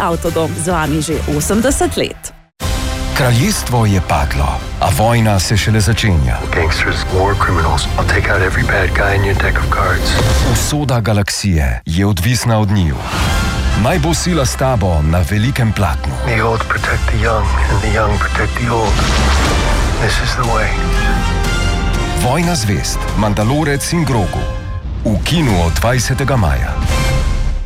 Avtodom, z vami že 80 let. Kraljestvo je padlo, a vojna se šele začenja. Gangsters, war criminals. I'll take out every bad guy in your deck of cards. Usoda galaksije je odvisna od njiju. Naj bo sila s tabo na velikem platnu. The old protect the young, and the young protect the old. This is the way. Vojna zvezd, Mandalorec in Grogu. V kinu od 20. maja.